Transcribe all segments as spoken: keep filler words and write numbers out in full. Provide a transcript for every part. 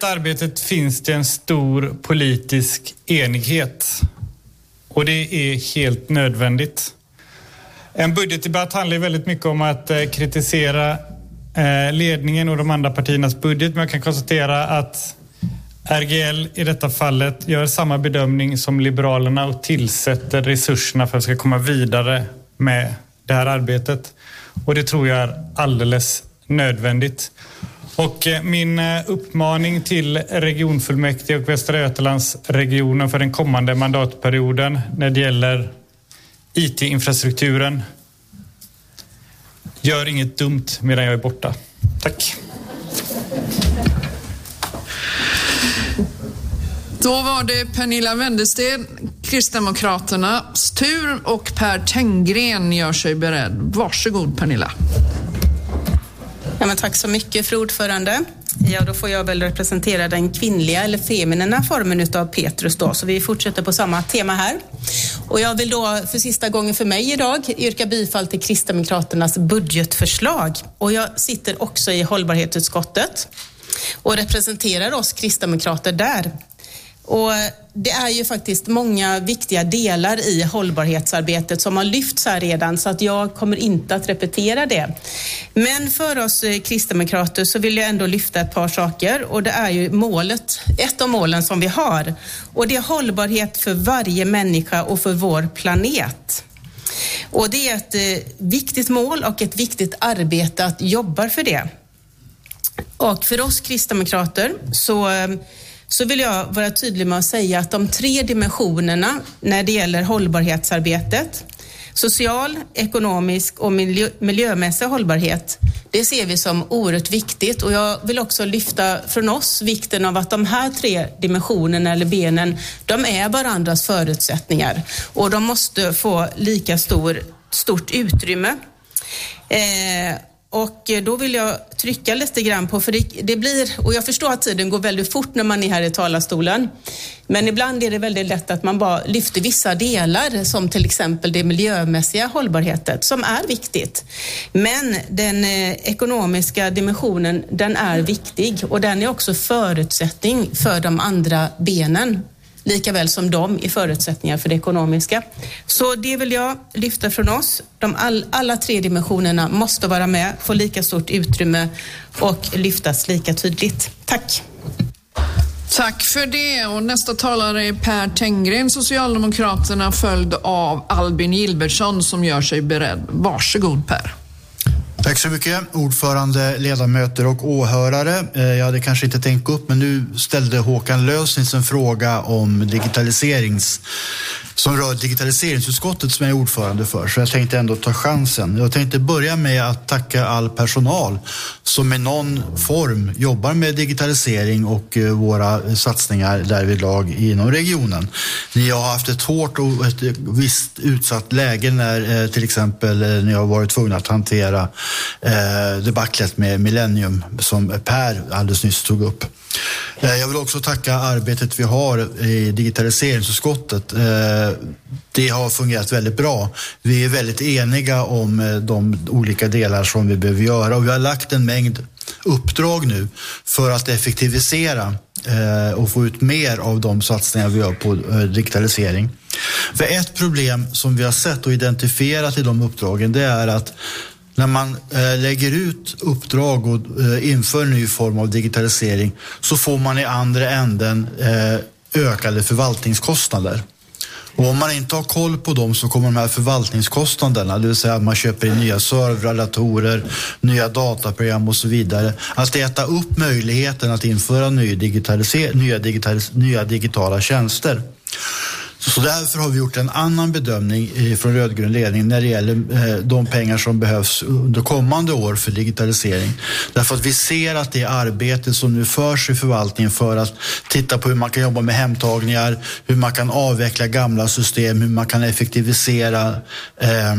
arbetet finns det en stor politisk enighet och det är helt nödvändigt. En budgetdebatt handlar väldigt mycket om att eh, kritisera eh, ledningen och de andra partiernas budget, men jag kan konstatera att R G L i detta fallet gör samma bedömning som Liberalerna och tillsätter resurserna för att ska komma vidare med det här arbetet. Och det tror jag är alldeles nödvändigt. Och min uppmaning till regionfullmäktige och Västra Götalandsregionen för den kommande mandatperioden när det gäller I T-infrastrukturen: gör inget dumt medan jag är borta. Tack. Då var det Pernilla Wendersten, Kristdemokraternas tur, och Per Tenggren gör sig beredd. Varsågod Pernilla. Ja, men tack så mycket, fru ordförande. Ja, då får jag väl representera den kvinnliga eller feminina formen utav Petrus då, så vi fortsätter på samma tema här. Och jag vill då för sista gången för mig idag yrka bifall till Kristdemokraternas budgetförslag. Och jag sitter också i hållbarhetsutskottet och representerar oss kristdemokrater där. Och det är ju faktiskt många viktiga delar i hållbarhetsarbetet som har lyfts här redan, så att jag kommer inte att repetera det. Men för oss kristdemokrater så vill jag ändå lyfta ett par saker, och det är ju målet, ett av målen som vi har. Och det är hållbarhet för varje människa och för vår planet. Och det är ett viktigt mål och ett viktigt arbete att jobba för det. Och för oss kristdemokrater så... så vill jag vara tydlig med att säga att de tre dimensionerna när det gäller hållbarhetsarbetet, social, ekonomisk och miljö, miljömässig hållbarhet, det ser vi som oerhört viktigt. Och jag vill också lyfta från oss vikten av att de här tre dimensionerna eller benen, de är varandras förutsättningar och de måste få lika stor, stort utrymme. Eh, Och då vill jag trycka lite grann på, för det, det blir, och jag förstår att tiden går väldigt fort när man är här i talarstolen, men ibland är det väldigt lätt att man bara lyfter vissa delar, som till exempel det miljömässiga hållbarheten, som är viktigt. Men den eh, ekonomiska dimensionen, den är viktig, och den är också förutsättning för de andra benen, lika väl som de är förutsättningar för det ekonomiska. Så det vill jag lyfta från oss. De all, alla tre dimensionerna måste vara med, få lika stort utrymme och lyftas lika tydligt. Tack. Tack för det. Och nästa talare är Per Tenggren, Socialdemokraterna, följd av Albin Gilbertsson som gör sig beredd. Varsågod Per. Tack så mycket, ordförande, ledamöter och åhörare. Jag hade kanske inte tänkt upp, men nu ställde Håkan Lösnitz en fråga om digitaliserings, som rör digitaliseringsutskottet som jag är ordförande för. Så jag tänkte ändå ta chansen. Jag tänkte börja med att tacka all personal som i någon form jobbar med digitalisering och våra satsningar därvidlag inom regionen. Ni har haft ett hårt och ett visst utsatt läge när till exempel ni har varit tvungna att hantera eh, debaclet med Millennium som Per alldeles nyss tog upp. Eh, jag vill också tacka arbetet vi har i digitaliseringsutskottet. Eh, det har fungerat väldigt bra. Vi är väldigt eniga om eh, de olika delar som vi behöver göra, och vi har lagt en mängd uppdrag nu för att effektivisera eh, och få ut mer av de satsningar vi gör på eh, digitalisering. För ett problem som vi har sett och identifierat i de uppdragen, det är att när man eh, lägger ut uppdrag och eh, inför en ny form av digitalisering, så får man i andra änden eh, ökade förvaltningskostnader. Och om man inte har koll på dem, så kommer de här förvaltningskostnaderna, det vill säga att man köper in nya servrar, datorer, nya dataprogram och så vidare, att äta upp möjligheten att införa ny digitalis- nya, digitalis- nya digitala tjänster. Så därför har vi gjort en annan bedömning från rödgrön ledning när det gäller de pengar som behövs under kommande år för digitalisering. Därför att vi ser att det arbete som nu förs i förvaltningen för att titta på hur man kan jobba med hemtagningar, hur man kan avveckla gamla system, hur man kan effektivisera eh,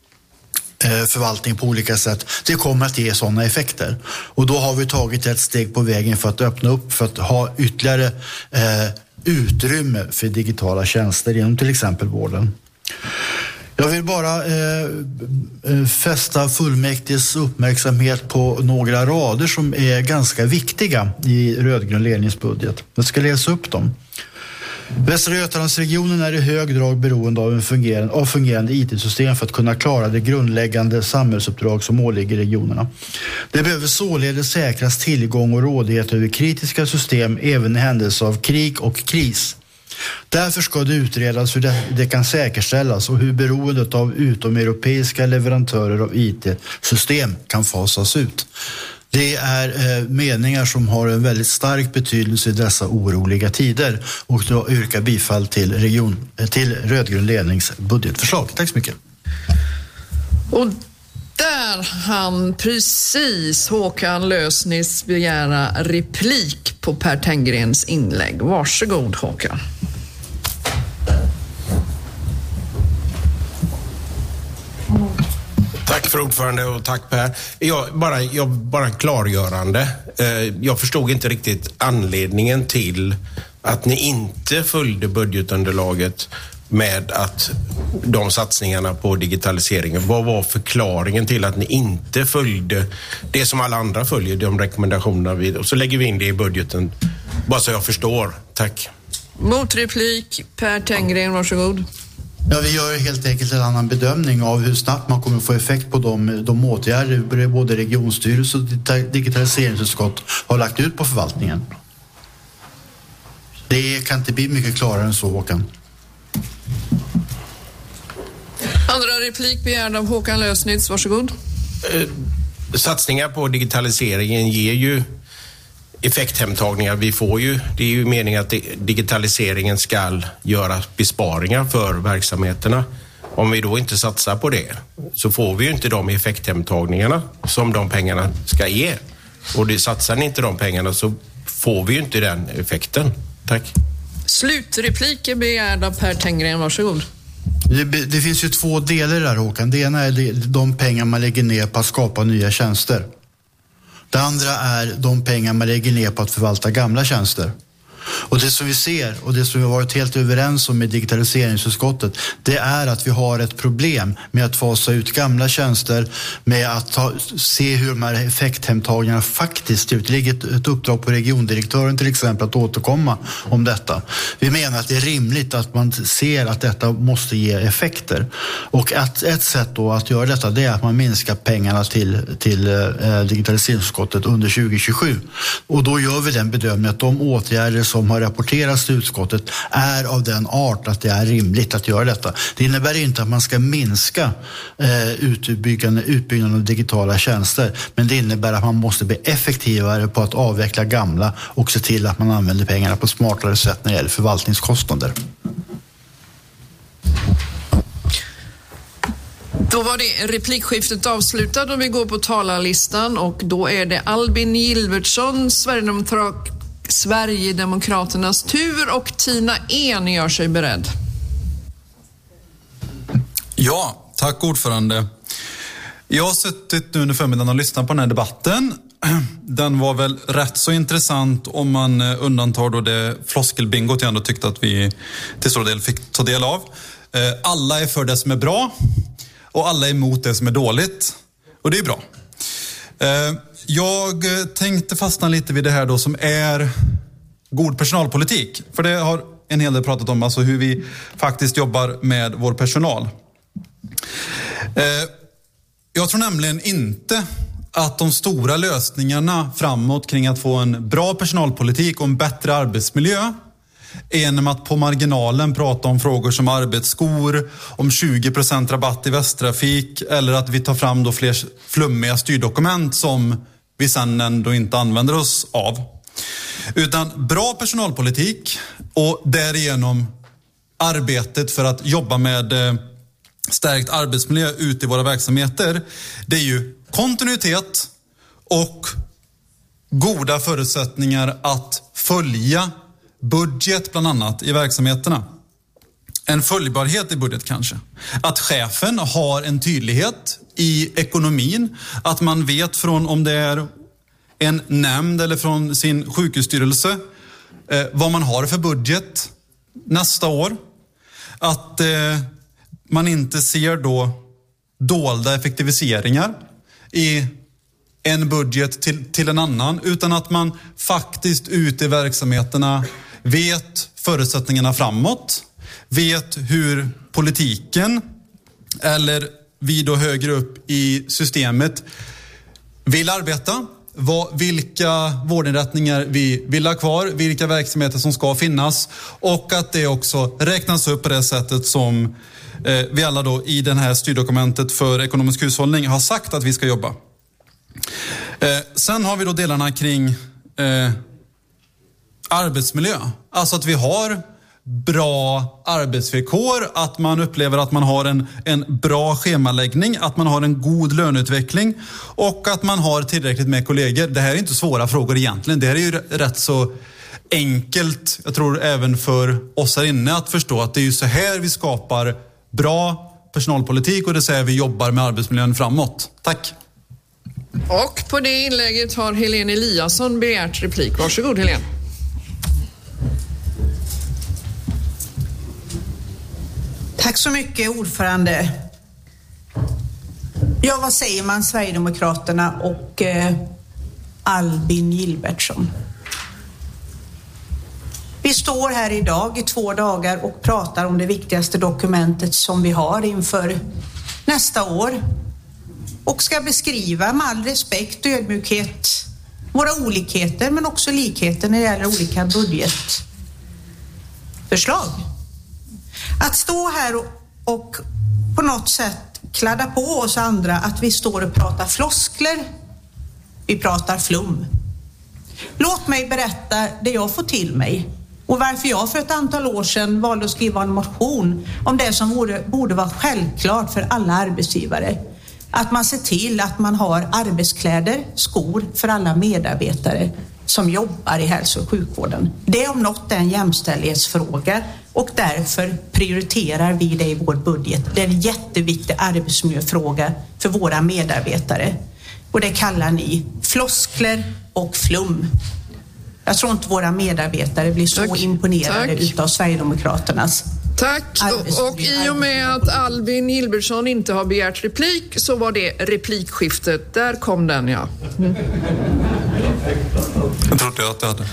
förvaltning på olika sätt, det kommer att ge sådana effekter. Och då har vi tagit ett steg på vägen för att öppna upp för att ha ytterligare eh, utrymme för digitala tjänster inom till exempel vården. Jag vill bara eh, fästa fullmäktiges uppmärksamhet på några rader som är ganska viktiga i rödgrön ledningsbudget. Jag ska läsa upp dem. Västra Götalandsregionen är i hög grad beroende av, en fungerande, av fungerande I T-system för att kunna klara det grundläggande samhällsuppdrag som åligger regionerna. Det behöver således säkras tillgång och rådighet över kritiska system även i händelse av krig och kris. Därför ska det utredas hur det, det kan säkerställas och hur beroendet av utomeuropeiska leverantörer av I T-system kan fasas ut. Det är eh, meningar som har en väldigt stark betydelse i dessa oroliga tider, och då yrkar bifall till, region, till rödgrön lednings budgetförslag. Tack så mycket. Och där han precis Håkan Lösnitz begära replik på Per Tenggrens inlägg. Varsågod Håkan. Tack för ordförande och tack Per. Jag, bara, jag, bara en klargörande. Jag förstod inte riktigt anledningen till att ni inte följde budgetunderlaget med att de satsningarna på digitaliseringen. Vad var förklaringen till att ni inte följde det som alla andra följer, de rekommendationerna vi, och så lägger vi in det i budgeten, bara så jag förstår. Tack. Motreplik, Per Tenggren, varsågod. Ja, vi gör helt enkelt en annan bedömning av hur snabbt man kommer få effekt på de, de åtgärder både regionstyrelse och digitaliseringsutskott har lagt ut på förvaltningen. Det kan inte bli mycket klarare än så, Håkan. Andra replik begärd av Håkan Lösnitz, varsågod. Eh, satsningar på digitaliseringen ger ju effekthemtagningar. Vi får ju, det är ju meningen att digitaliseringen ska göra besparingar för verksamheterna. Om vi då inte satsar på det så får vi ju inte de effekthemtagningarna som de pengarna ska ge. Och det, satsar ni inte de pengarna så får vi ju inte den effekten. Tack. Slutreplik är begärd av Per Tenggren, varsågod. Det, det finns ju två delar där, Håkan. Det ena är det, de pengar man lägger ner på att skapa nya tjänster. Det andra är de pengar man lägger ner på att förvalta gamla tjänster. Och det som vi ser och det som vi har varit helt överens om i digitaliseringsutskottet, det är att vi har ett problem med att fasa ut gamla tjänster, med att ta, se hur de här effekthemtagningarna faktiskt ser ut. Det ligger ett, ett uppdrag på regiondirektören till exempel att återkomma om detta. Vi menar att det är rimligt att man ser att detta måste ge effekter. Och att ett sätt då att göra detta, det är att man minskar pengarna till, till eh, digitaliseringsutskottet under tjugo tjugosju. Och då gör vi den bedömningen att de åtgärder som har rapporterats till utskottet är av den art att det är rimligt att göra detta. Det innebär inte att man ska minska eh, utbyggnaden, utbyggnaden av digitala tjänster, men det innebär att man måste bli effektivare på att avveckla gamla och se till att man använder pengarna på smartare sätt när det gäller förvaltningskostnader. Då var det replikskiftet avslutat och vi går på talarlistan, och då är det Albin Gilbertsson, Sverigedemokrat Sverigedemokraternas tur, och Tina En gör sig beredd. Ja, tack ordförande. Jag har suttit nu under förmiddagen och lyssnat på den här debatten. Den var väl rätt så intressant om man undantar då det floskelbingot jag ändå tyckte att vi till stor del fick ta del av. Alla är för det som är bra och alla är emot det som är dåligt. Och det är bra. Jag tänkte fastna lite vid det här då som är god personalpolitik. För det har en hel del pratat om, alltså hur vi faktiskt jobbar med vår personal. Jag tror nämligen inte att de stora lösningarna framåt kring att få en bra personalpolitik och en bättre arbetsmiljö är genom att på marginalen prata om frågor som arbetsskor, om tjugo procent rabatt i Västtrafik, eller att vi tar fram då fler flummiga styrdokument som vi sedan ändå inte använder oss av. Utan bra personalpolitik och därigenom arbetet för att jobba med stärkt arbetsmiljö ute i våra verksamheter, det är ju kontinuitet och goda förutsättningar att följa budget bland annat i verksamheterna. En följbarhet i budget kanske. Att chefen har en tydlighet i ekonomin. Att man vet från om det är en nämnd eller från sin sjukhusstyrelse eh, vad man har för budget nästa år. Att eh, man inte ser då dolda effektiviseringar i en budget till, till en annan, utan att man faktiskt ute i verksamheterna vet förutsättningarna framåt, vet hur politiken eller vi då högre upp i systemet vill arbeta, vad, vilka vårdinrättningar vi vill ha kvar, vilka verksamheter som ska finnas, och att det också räknas upp på det sättet som eh, vi alla då i det här styrdokumentet för ekonomisk hushållning har sagt att vi ska jobba. Eh, sen har vi då delarna kring eh, arbetsmiljö. Alltså att vi har bra arbetsvillkor, att man upplever att man har en, en bra schemaläggning, att man har en god löneutveckling och att man har tillräckligt med kollegor. Det här är inte svåra frågor egentligen. Det här är ju rätt så enkelt, jag tror även för oss här inne, att förstå att det är ju så här vi skapar bra personalpolitik, och det är så här vi jobbar med arbetsmiljön framåt. Tack. Och på det inlägget har Helene Eliasson begärt replik. Varsågod Helene. Tack så mycket, ordförande. Ja, vad säger man, Sverigedemokraterna och eh, Albin Gilbertsson? Vi står här idag i två dagar och pratar om det viktigaste dokumentet som vi har inför nästa år och ska beskriva med all respekt och ödmjukhet våra olikheter men också likheter när det gäller olika budgetförslag. Att stå här och, och på något sätt kladda på oss andra att vi står och pratar floskler, vi pratar flum. Låt mig berätta det jag får till mig och varför jag för ett antal år sedan valde att skriva en motion om det som borde, borde vara självklart för alla arbetsgivare. Att man ser till att man har arbetskläder, skor för alla medarbetare som jobbar i hälso- och sjukvården. Det om något är en jämställdhetsfråga och därför prioriterar vi det i vår budget. Det är en jätteviktig arbetsmiljöfråga för våra medarbetare. Och det kallar ni floskler och flum. Jag tror inte våra medarbetare blir så Tack. imponerade Tack. utav Sverigedemokraternas. Tack. Och, och i och med att Albin Gilbertsson inte har begärt replik så var det replikskiftet. Där kom den, ja. Mm. Jag trodde att jag hade.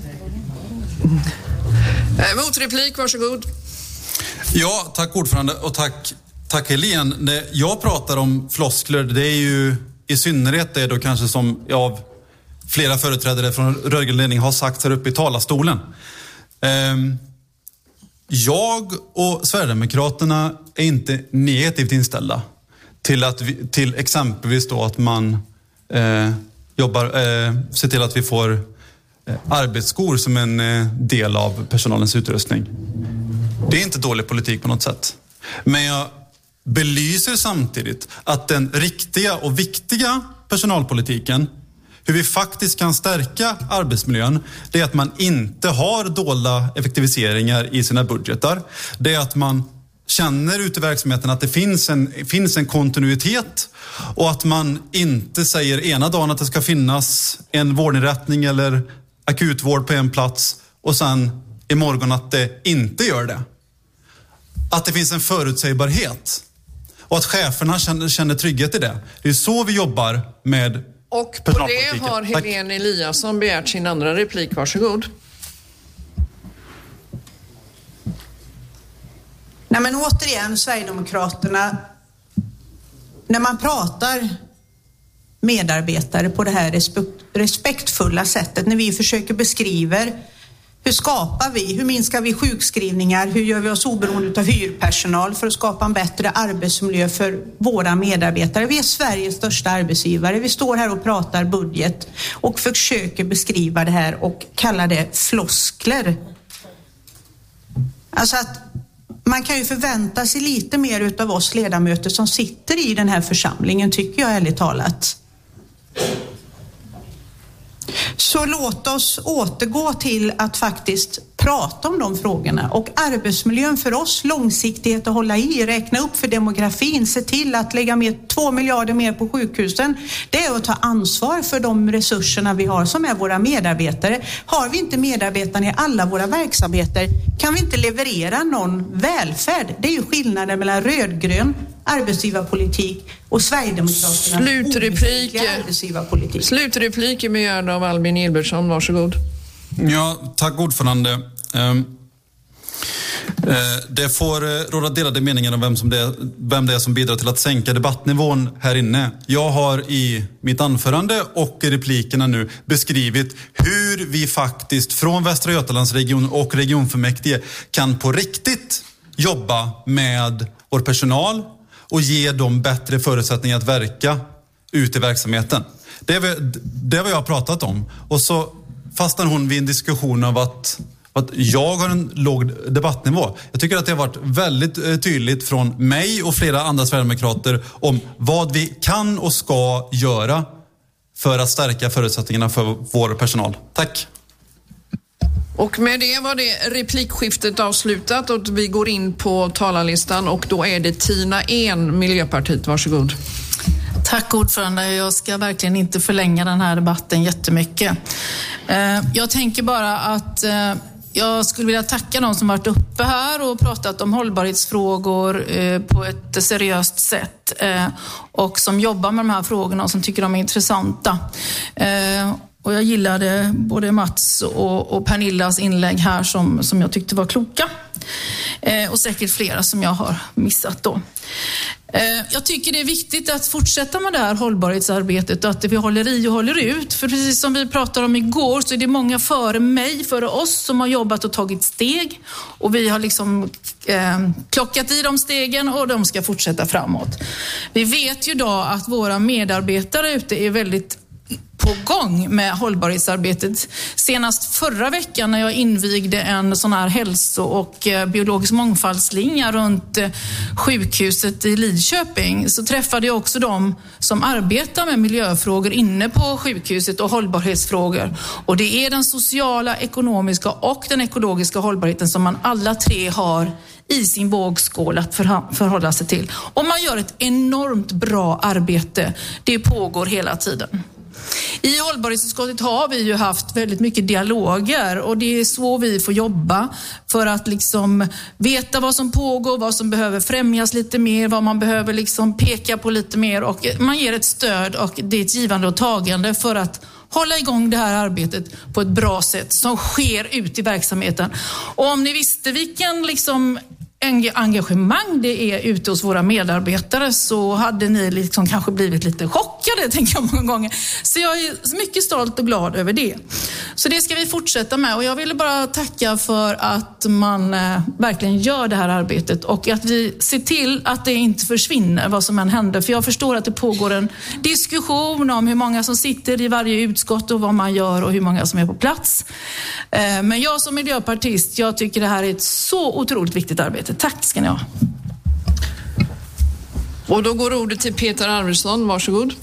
Motreplik, varsågod. Ja, tack ordförande och tack, tack Helene. Jag pratar om floskler, det är ju i synnerhet det då kanske som av flera företrädare från rödgrön ledning har sagt här uppe i talarstolen. Um, Jag och Sverigedemokraterna är inte negativt inställda till, att vi, till exempelvis då att man eh, jobbar, eh, ser till att vi får eh, arbetsskor som en eh, del av personalens utrustning. Det är inte dålig politik på något sätt. Men jag belyser samtidigt att den riktiga och viktiga personalpolitiken, hur vi faktiskt kan stärka arbetsmiljön, det är att man inte har dolda effektiviseringar i sina budgetar. Det är att man känner ute i verksamheten att det finns en, finns en kontinuitet och att man inte säger ena dagen att det ska finnas en vårdinrättning eller akutvård på en plats och sen imorgon att det inte gör det. Att det finns en förutsägbarhet och att cheferna känner, känner trygghet i det. Det är så vi jobbar med. Och på det har Helene Eliasson begärt sin andra replik. Varsågod. Nej, men återigen, Sverigedemokraterna, när man pratar medarbetare på det här respektfulla sättet, när vi försöker beskriva hur skapar vi, hur minskar vi sjukskrivningar, hur gör vi oss oberoende av hyrpersonal för att skapa en bättre arbetsmiljö för våra medarbetare. Vi är Sveriges största arbetsgivare. Vi står här och pratar budget och försöker beskriva det här och kalla det floskler. Alltså att man kan ju förvänta sig lite mer utav oss ledamöter som sitter i den här församlingen, tycker jag ärligt talat. Så låt oss återgå till att faktiskt prata om de frågorna. Och arbetsmiljön för oss, långsiktighet att hålla i, räkna upp för demografin, se till att lägga med två miljarder mer på sjukhusen. Det är att ta ansvar för de resurserna vi har som är våra medarbetare. Har vi inte medarbetarna i alla våra verksamheter kan vi inte leverera någon välfärd. Det är ju skillnaden mellan rödgrön arbetsgivarpolitik och Sverigedemokraterna. Slutreplik. arbetsgivarpolitik. Slutreplik med hjärn av Albin Gilbertsson, varsågod. Ja, tack ordförande. Um, uh, det får uh, råda delade meningar om vem, som det, vem det är som bidrar till att sänka debattnivån här inne. Jag har i mitt anförande och i replikerna nu beskrivit hur vi faktiskt från Västra Götalandsregion och regionfullmäktige kan på riktigt jobba med vår personal och ge dem bättre förutsättningar att verka ute i verksamheten. Det är, det är vad jag har pratat om. Och så fastnar hon vid en diskussion av att, att jag har en låg debattnivå. Jag tycker att det har varit väldigt tydligt från mig och flera andra sverigedemokrater om vad vi kan och ska göra för att stärka förutsättningarna för vår personal. Tack. Och med det var det replikskiftet avslutat och vi går in på talarlistan och då är det Tina En, Miljöpartiet. Varsågod. Tack ordförande, jag ska verkligen inte förlänga den här debatten jättemycket. Jag tänker bara att jag skulle vilja tacka de som varit uppe här och pratat om hållbarhetsfrågor på ett seriöst sätt och som jobbar med de här frågorna och som tycker de är intressanta. Och jag gillade både Mats och, och Pernillas inlägg här som, som jag tyckte var kloka. Eh, och säkert flera som jag har missat då. Eh, jag tycker det är viktigt att fortsätta med det här hållbarhetsarbetet och att vi håller i och håller ut. För precis som vi pratade om igår så är det många före mig, före oss som har jobbat och tagit steg. Och vi har liksom eh, klockat i de stegen och de ska fortsätta framåt. Vi vet ju då att våra medarbetare ute är väldigt på gång med hållbarhetsarbetet. Senast förra veckan när jag invigde en sån här hälso- och biologisk mångfaldslinje runt sjukhuset i Lidköping så träffade jag också de som arbetar med miljöfrågor inne på sjukhuset och hållbarhetsfrågor. Och det är den sociala, ekonomiska och den ekologiska hållbarheten som man alla tre har i sin vågskål att förhålla sig till. Och man gör ett enormt bra arbete. Det pågår hela tiden. I hållbarhetsutskottet har vi ju haft väldigt mycket dialoger och det är så vi får jobba för att liksom veta vad som pågår, vad som behöver främjas lite mer, vad man behöver liksom peka på lite mer och man ger ett stöd och det är ett givande och tagande för att hålla igång det här arbetet på ett bra sätt som sker ut i verksamheten. Och om ni visste vilken liksom engagemang det är ute hos våra medarbetare så hade ni liksom kanske blivit lite chockade, tänker jag många gånger. Så jag är mycket stolt och glad över det. Så det ska vi fortsätta med och jag ville bara tacka för att man eh, verkligen gör det här arbetet och att vi ser till att det inte försvinner vad som än händer. För jag förstår att det pågår en diskussion om hur många som sitter i varje utskott och vad man gör och hur många som är på plats. Eh, men jag som miljöpartist, jag tycker det här är ett så otroligt viktigt arbete. Tack ska ni ha. Och då går ordet till Peter Arvidsson, varsågod.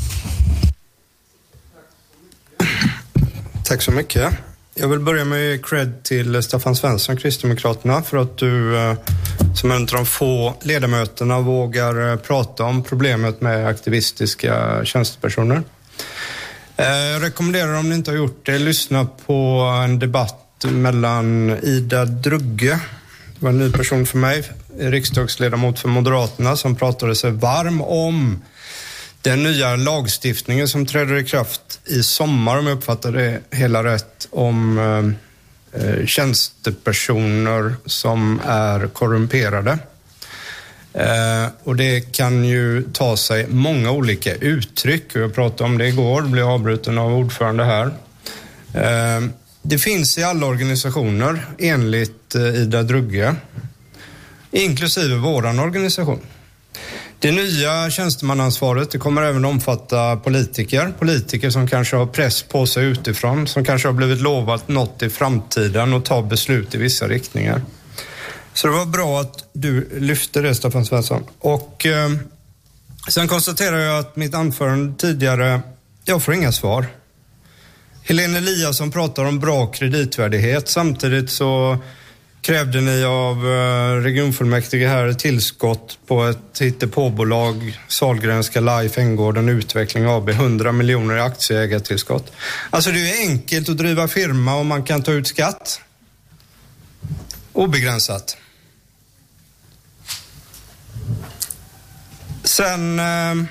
Tack så mycket. Jag vill börja med cred till Staffan Svensson, Kristdemokraterna, för att du som en av de få ledamöterna vågar prata om problemet med aktivistiska tjänstepersoner. Jag rekommenderar, om ni inte har gjort det, lyssna på en debatt mellan Ida Drugge, det var en ny person för mig, riksdagsledamot för Moderaterna, som pratade sig varm om den nya lagstiftningen som träder i kraft i sommar, om jag uppfattar det hela rätt, om eh, tjänstepersoner som är korrumperade. Eh, och det kan ju ta sig många olika uttryck. Jag pratade om det igår, blev avbruten av ordförande här. Eh, det finns i alla organisationer enligt eh, Ida Drugge, inklusive våran organisation. Det nya tjänstemannaansvaret, det kommer även omfatta politiker. Politiker som kanske har press på sig utifrån, som kanske har blivit lovat något i framtiden och tar beslut i vissa riktningar. Så det var bra att du lyfte det, Staffan Svensson. Och eh, sen konstaterar jag att mitt anförande tidigare, jag får inga svar. Helene Eliasson pratar om bra kreditvärdighet. Samtidigt så krävde ni av regionfullmäktige här ett tillskott på ett hittepåbolag, Sahlgrenska Life Änggården Utveckling A B, hundra miljoner i aktieägartillskott. Alltså det är enkelt att driva firma och man kan ta ut skatt obegränsat. Sen eh,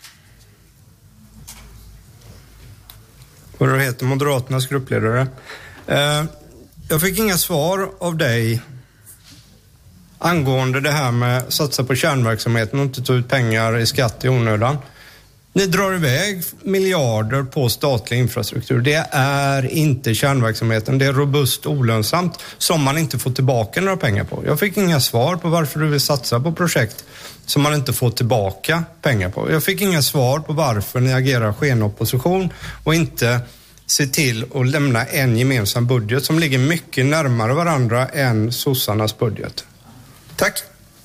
vad det heter, Moderaternas gruppledare. Eh, jag fick inga svar av dig angående det här med satsa på kärnverksamheten och inte ta ut pengar i skatt i onödan. Ni drar iväg miljarder på statlig infrastruktur. Det är inte kärnverksamheten. Det är robust olönsamt som man inte får tillbaka några pengar på. Jag fick inga svar på varför du vill satsa på projekt som man inte får tillbaka pengar på. Jag fick inga svar på varför ni agerar skenopposition och inte se till att lämna en gemensam budget som ligger mycket närmare varandra än sossarnas budget. Tack.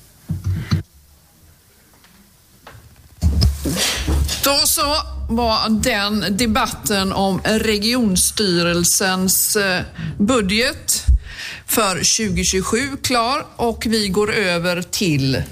Då så var den debatten om regionstyrelsens budget för tjugo tjugosju klar, och vi går över till...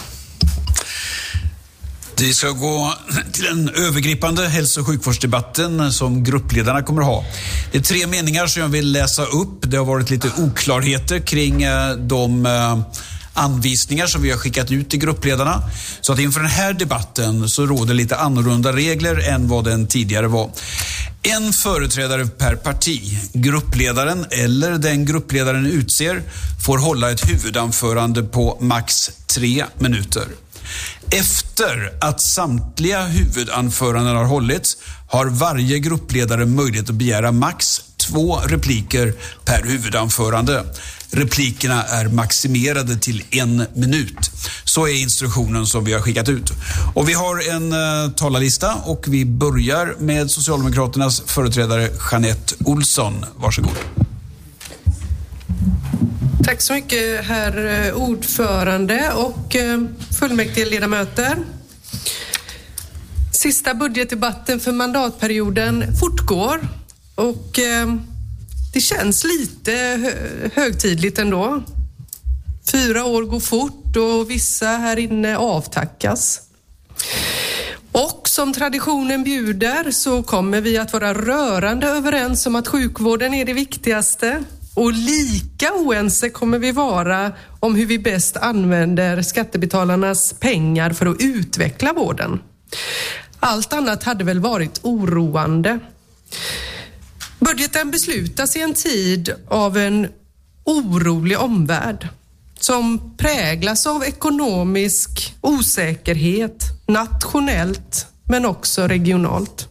Vi ska gå till den övergripande hälso- och sjukvårdsdebatten som gruppledarna kommer att ha. Det är tre meningar som jag vill läsa upp. Det har varit lite oklarheter kring de anvisningar som vi har skickat ut till gruppledarna. Så att inför den här debatten så råder lite annorlunda regler än vad den tidigare var. En företrädare per parti, gruppledaren eller den gruppledaren utser, får hålla ett huvudanförande på max tre minuter. Efter att samtliga huvudanföranden har hållits har varje gruppledare möjlighet att begära max två repliker per huvudanförande. Replikerna är maximerade till en minut. Så är instruktionen som vi har skickat ut. Och vi har en uh, talarlista och vi börjar med Socialdemokraternas företrädare Jeanette Olsson. Varsågod. Tack så mycket, herr ordförande och fullmäktige ledamöter. Sista budgetdebatten för mandatperioden fortgår och det känns lite högtidligt ändå. Fyra år går fort och vissa här inne avtackas. Och som traditionen bjuder så kommer vi att vara rörande överens om att sjukvården är det viktigaste. Och lika oense kommer vi vara om hur vi bäst använder skattebetalarnas pengar för att utveckla vården. Allt annat hade väl varit oroande. Budgeten beslutas i en tid av en orolig omvärld som präglas av ekonomisk osäkerhet nationellt men också regionalt.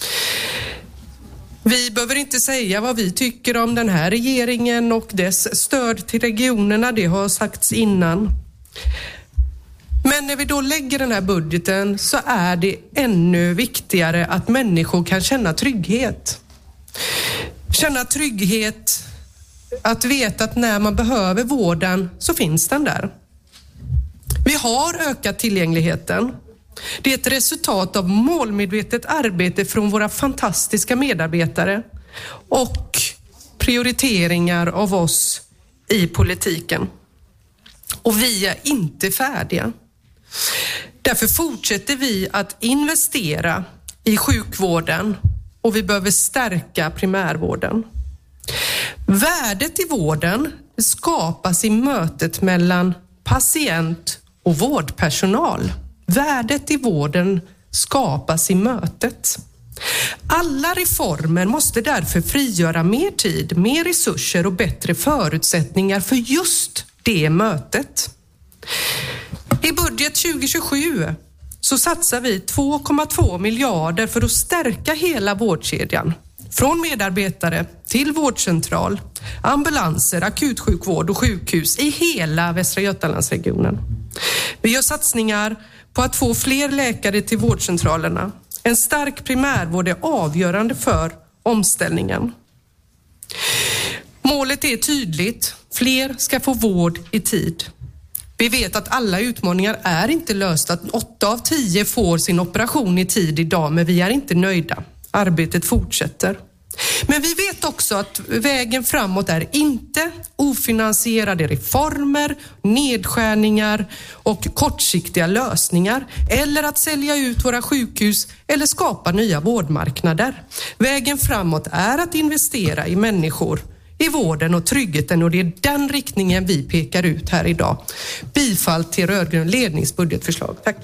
Vi behöver inte säga vad vi tycker om den här regeringen och dess stöd till regionerna, det har sagts innan. Men när vi då lägger den här budgeten så är det ännu viktigare att människor kan känna trygghet. Känna trygghet att veta att när man behöver vården så finns den där. Vi har ökat tillgängligheten. Det är ett resultat av målmedvetet arbete från våra fantastiska medarbetare och prioriteringar av oss i politiken. Och vi är inte färdiga. Därför fortsätter vi att investera i sjukvården och vi behöver stärka primärvården. Värdet i vården skapas i mötet mellan patient och vårdpersonal. Värdet i vården skapas i mötet. Alla reformer måste därför frigöra mer tid, mer resurser och bättre förutsättningar för just det mötet. I budget tjugo tjugosju så satsar vi två komma två miljarder för att stärka hela vårdkedjan. Från medarbetare till vårdcentral, ambulanser, akutsjukvård och sjukhus i hela Västra Götalandsregionen. Vi gör satsningar på att få fler läkare till vårdcentralerna. En stark primärvård är avgörande för omställningen. Målet är tydligt. Fler ska få vård i tid. Vi vet att alla utmaningar är inte lösta. Åtta av tio får sin operation i tid idag, men vi är inte nöjda. Arbetet fortsätter. Men vi vet också att vägen framåt är inte ofinansierade reformer, nedskärningar och kortsiktiga lösningar eller att sälja ut våra sjukhus eller skapa nya vårdmarknader. Vägen framåt är att investera i människor, i vården och tryggheten, och det är den riktningen vi pekar ut här idag. Bifall till rödgrön ledningsbudgetförslag. Tack.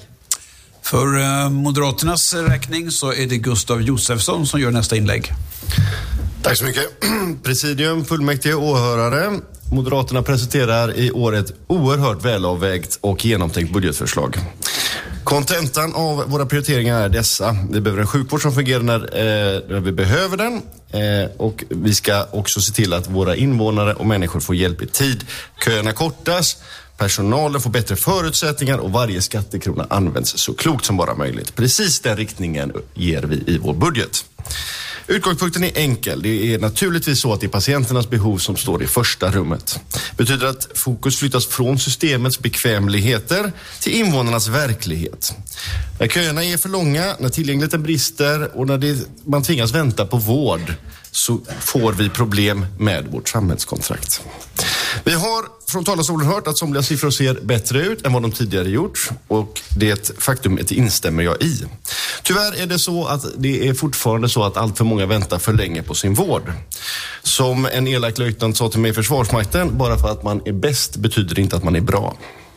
För Moderaternas räkning så är det Gustav Josefsson som gör nästa inlägg. Tack så mycket. Presidium, fullmäktige, åhörare. Moderaterna presenterar i år ett oerhört välavvägt och genomtänkt budgetförslag. Kontentan av våra prioriteringar är dessa. Vi behöver en sjukvård som fungerar när, eh, när vi behöver den. Eh, och vi ska också se till att våra invånare och människor får hjälp i tid. Köerna kortas, personalen får bättre förutsättningar och varje skattekrona används så klokt som bara möjligt. Precis den riktningen ger vi i vår budget. Utgångspunkten är enkel. Det är naturligtvis så att det är patienternas behov som står i första rummet. Det betyder att fokus flyttas från systemets bekvämligheter till invånarnas verklighet. När köerna är för långa, när tillgängligheten brister och när det, man tvingas vänta på vård, så får vi problem med vårt samhällskontrakt. Vi har från talarstolen hört att somliga siffror ser bättre ut än vad de tidigare gjort, och det faktumet instämmer jag i. Tyvärr är det så att det är fortfarande så att allt för många väntar för länge på sin vård. Som en elak löjtnant sa till mig i Försvarsmakten, bara för att man är bäst betyder det inte att man är bra.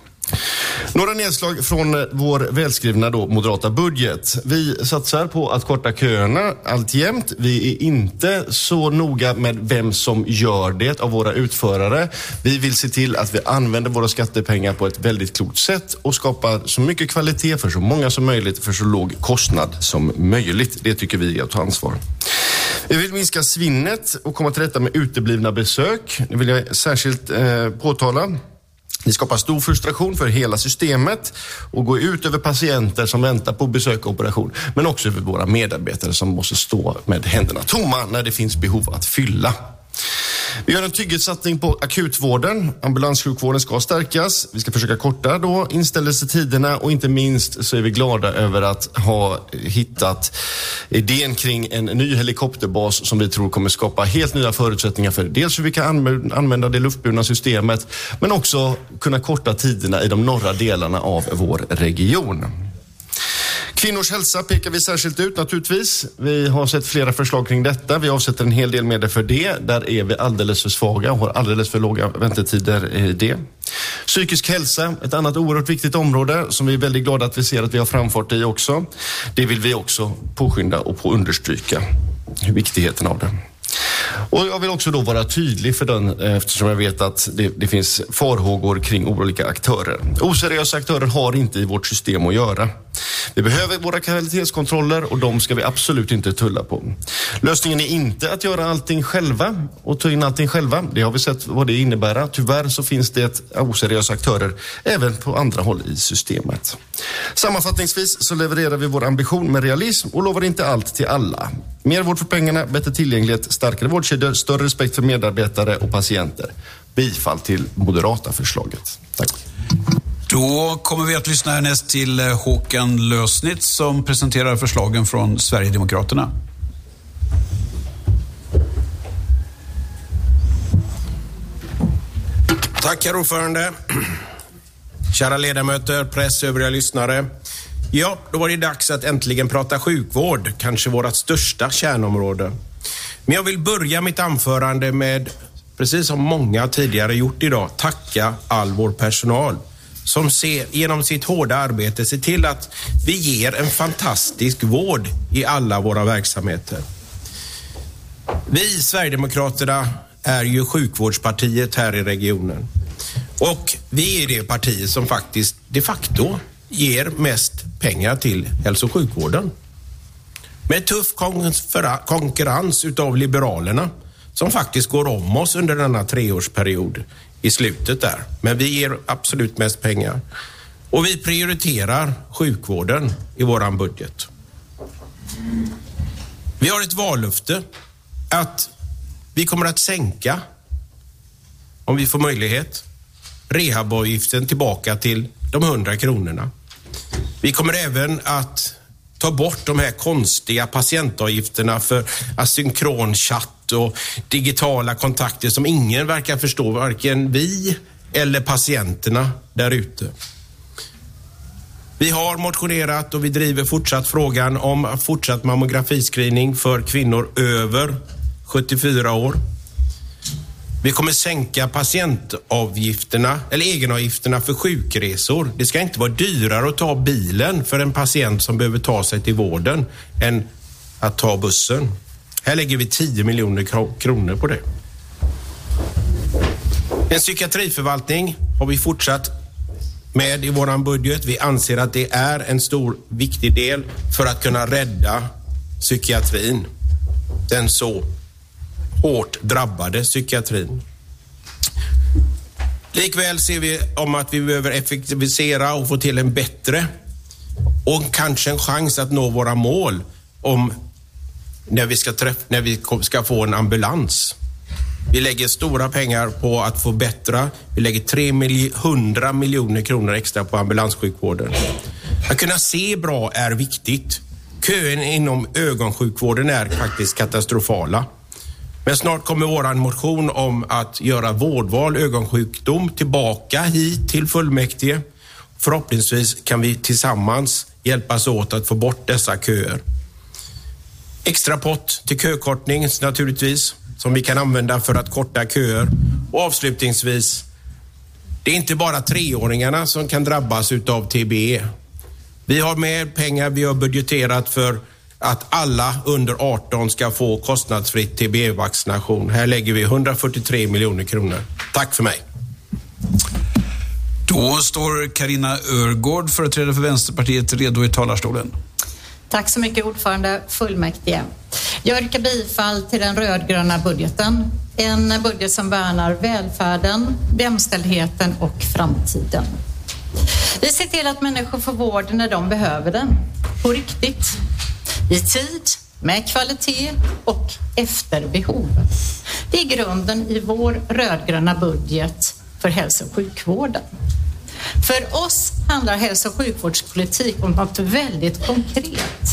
Några nedslag från vår välskrivna då, moderata budget. Vi satsar på att korta köerna alltjämt. Vi är inte så noga med vem som gör det av våra utförare. Vi vill se till att vi använder våra skattepengar på ett väldigt klokt sätt och skapar så mycket kvalitet för så många som möjligt för så låg kostnad som möjligt. Det tycker vi är att ta ansvar. Vi vill minska svinnet och komma till rätta med uteblivna besök. Det vill jag särskilt eh, påtala. Det skapar stor frustration för hela systemet och går ut över patienter som väntar på besök och operation, men också över våra medarbetare som måste stå med händerna tomma när det finns behov att fylla. Vi gör en trygghetssatsning på akutvården. Ambulanssjukvården ska stärkas. Vi ska försöka korta då inställelsetiderna, och inte minst så är vi glada över att ha hittat idén kring en ny helikopterbas som vi tror kommer skapa helt nya förutsättningar för dels hur vi kan använda det luftburna systemet, men också kunna korta tiderna i de norra delarna av vår region. Kvinnors hälsa pekar vi särskilt ut naturligtvis. Vi har sett flera förslag kring detta. Vi avsätter en hel del medel för det. Där är vi alldeles för svaga och har alldeles för låga väntetider i det. Psykisk hälsa, ett annat oerhört viktigt område som vi är väldigt glada att vi ser att vi har framfört i också. Det vill vi också påskynda och på understryka viktigheten av det. Och jag vill också då vara tydlig för den, eftersom jag vet att det, det finns farhågor kring olika aktörer. Oseriösa aktörer har inte i vårt system att göra. Vi behöver våra kvalitetskontroller och de ska vi absolut inte tulla på. Lösningen är inte att göra allting själva och ta in allting själva. Det har vi sett vad det innebär. Tyvärr så finns det oseriösa aktörer även på andra håll i systemet. Sammanfattningsvis så levererar vi vår ambition med realism och lovar inte allt till alla. Mer vård för pengarna, bättre tillgänglighet, starkare vårdkedjor, större respekt för medarbetare och patienter. Bifall till moderata förslaget. Tack. Då kommer vi att lyssna härnäst till Håkan Lösnitz som presenterar förslagen från Sverigedemokraterna. Tack herr ordförande. Kära ledamöter, press, övriga lyssnare. Ja, då var det dags att äntligen prata sjukvård, kanske vårt största kärnområde. Men jag vill börja mitt anförande med, precis som många tidigare gjort idag, tacka all vår personal som ser, genom sitt hårda arbete ser till att vi ger en fantastisk vård i alla våra verksamheter. Vi Sverigedemokraterna är ju sjukvårdspartiet här i regionen. Och vi är det partiet som faktiskt de facto ger mest pengar till hälso- och sjukvården. Med tuff konkurrens utav Liberalerna som faktiskt går om oss under denna treårsperiod i slutet där. Men vi ger absolut mest pengar. Och vi prioriterar sjukvården i våran budget. Vi har ett vallöfte att vi kommer att sänka, om vi får möjlighet, rehabavgiften tillbaka till de hundra kronorna. Vi kommer även att ta bort de här konstiga patientavgifterna för asynkron chatt och digitala kontakter som ingen verkar förstå, varken vi eller patienterna där ute. Vi har motionerat och vi driver fortsatt frågan om fortsatt mammografiscreening för kvinnor över sjuttiofyra år. Vi kommer sänka patientavgifterna eller egenavgifterna för sjukresor. Det ska inte vara dyrare att ta bilen för en patient som behöver ta sig till vården än att ta bussen. Här lägger vi tio miljoner kronor på det. En psykiatriförvaltning har vi fortsatt med i våran budget. Vi anser att det är en stor viktig del för att kunna rädda psykiatrin. Den så hårt drabbade psykiatrin. Likväl ser vi om att vi behöver effektivisera och få till en bättre och kanske en chans att nå våra mål om när vi ska träffa, när vi ska få en ambulans. Vi lägger stora pengar på att få bättre. Vi lägger trehundra miljoner kronor extra på ambulanssjukvården. Att kunna se bra är viktigt. Kön inom ögonsjukvården är faktiskt katastrofala. Men snart kommer våran motion om att göra vårdval ögonsjukdom tillbaka hit till fullmäktige. Förhoppningsvis kan vi tillsammans hjälpas åt att få bort dessa köer. Extra pott till kökortning naturligtvis, som vi kan använda för att korta köer. Och avslutningsvis, det är inte bara treåringarna som kan drabbas utav T B E. Vi har med pengar, vi har budgeterat för att alla under arton ska få kostnadsfritt T B E-vaccination. Här lägger vi hundrafyrtiotre miljoner kronor. Tack för mig. Då står Carina Örgård, företrädare för Vänsterpartiet, redo i talarstolen. Tack så mycket, ordförande fullmäktige. Jag yrkar bifall till den rödgröna budgeten. En budget som värnar välfärden, jämställdheten och framtiden. Vi ser till att människor får vård när de behöver den. På riktigt. I tid, med kvalitet och efter behov. Det är grunden i vår rödgröna budget för hälso- och sjukvården. För oss handlar hälso- och sjukvårdspolitik om något väldigt konkret.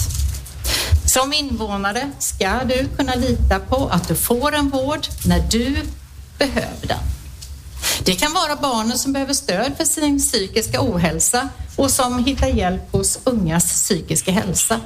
Som invånare ska du kunna lita på att du får en vård när du behöver den. Det kan vara barnen som behöver stöd för sin psykiska ohälsa och som hittar hjälp hos ungas psykiska hälsa.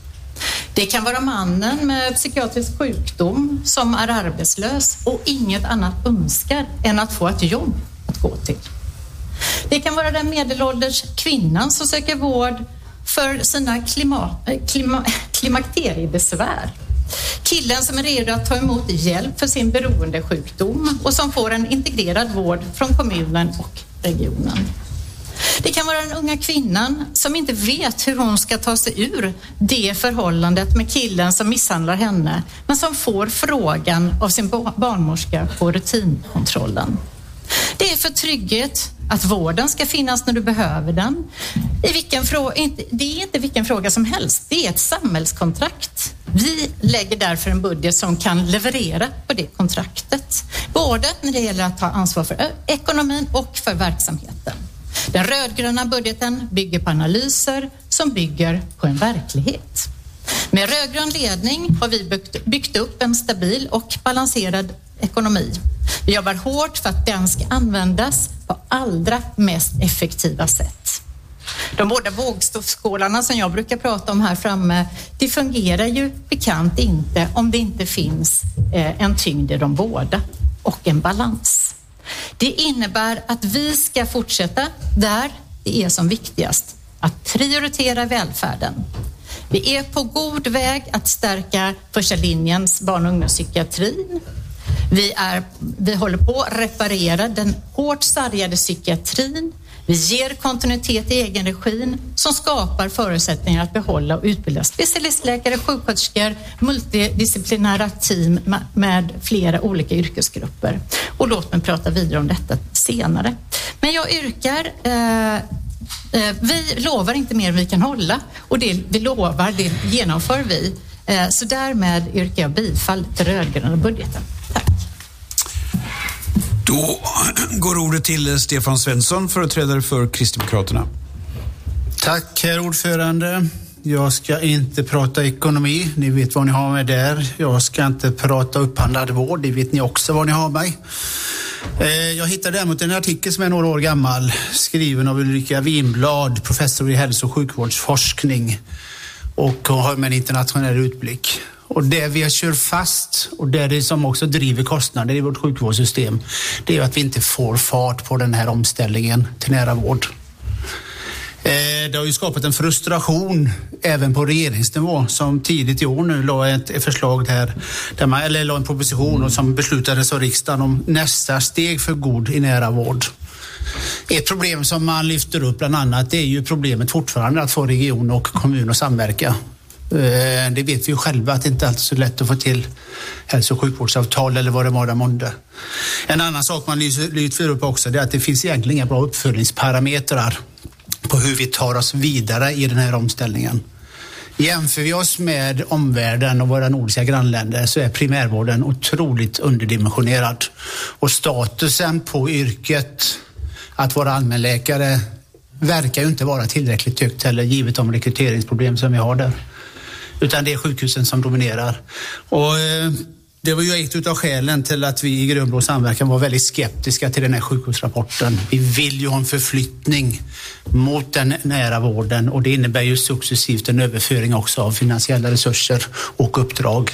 Det kan vara mannen med psykiatrisk sjukdom som är arbetslös och inget annat önskar än att få ett jobb att gå till. Det kan vara den medelålders kvinnan som söker vård för sina klima, klima, klimakteriebesvär. Killen som är redo att ta emot hjälp för sin beroendesjukdom och som får en integrerad vård från kommunen och regionen. Det kan vara den unga kvinnan som inte vet hur hon ska ta sig ur det förhållandet med killen som misshandlar henne, men som får frågan av sin barnmorska på rutinkontrollen. Det är för trygghet att vården ska finnas när du behöver den. I vilken fråga, inte, det är inte vilken fråga som helst, det är ett samhällskontrakt. Vi lägger därför en budget som kan leverera på det kontraktet. Både när det gäller att ta ansvar för ekonomin och för verksamheten. Den rödgröna budgeten bygger på analyser som bygger på en verklighet. Med rödgrön ledning har vi byggt, byggt upp en stabil och balanserad ekonomi. Vi jobbar hårt för att den ska användas på allra mest effektiva sätt. De båda vågskålarna som jag brukar prata om här framme, det fungerar ju bekant inte om det inte finns eh, en tyngd i de båda och en balans. Det innebär att vi ska fortsätta där det är som viktigast, att prioritera välfärden. Vi är på god väg att stärka första linjens barn- och ungdomspsykiatrin. Vi, är, vi håller på att reparera den hårt sargade psykiatrin. Vi ger kontinuitet i egenregin som skapar förutsättningar att behålla och utbilda specialistläkare, sjuksköterskor, multidisciplinära team med flera olika yrkesgrupper. Och låt mig prata vidare om detta senare. Men jag yrkar... Eh, Vi lovar inte mer än vi kan hålla och det vi lovar, det genomför vi. Så därmed yrkar jag bifall till rödgröna budgeten. Tack. Då går ordet till Stefan Svensson, företrädare för Kristdemokraterna. Tack, herr ordförande. Jag ska inte prata ekonomi, ni vet vad ni har med där. Jag ska inte prata upphandlad vård, det vet ni också vad ni har mig. Jag hittade däremot en artikel som är några år gammal, skriven av Ulrika Winblad, professor i hälso- och sjukvårdsforskning och har med en internationell utblick. Och det vi kör fast och det är det som också driver kostnader i vårt sjukvårdssystem, det är att vi inte får fart på den här omställningen till nära vård. Det har ju skapat en frustration även på regeringsnivå som tidigt i år nu la ett förslag här, där man, eller la en proposition och som beslutades av riksdagen om nästa steg för god i nära vård. Ett problem som man lyfter upp bland annat, det är ju problemet fortfarande att få region och kommun att samverka. Det vet vi ju själva att det inte alltid är så lätt att få till hälso- och sjukvårdsavtal eller vad det var där månde. En annan sak man lyfter upp också, det är att det finns egentligen inga bra uppföljningsparametrar på hur vi tar oss vidare i den här omställningen. Jämför vi oss med omvärlden och våra nordiska grannländer så är primärvården otroligt underdimensionerad. Och statusen på yrket att vara allmänläkare verkar ju inte vara tillräckligt högt heller, givet de rekryteringsproblem som vi har där. Utan det är sjukhusen som dominerar. Och eh, det var ju ett av skälen till att vi i Grönblå samverkan var väldigt skeptiska till den här sjukhusrapporten. Vi vill ju ha en förflyttning mot den nära vården och det innebär ju successivt en överföring också av finansiella resurser och uppdrag.